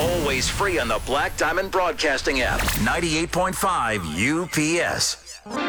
Always free on the Black Diamond Broadcasting app. 98.5 UPS.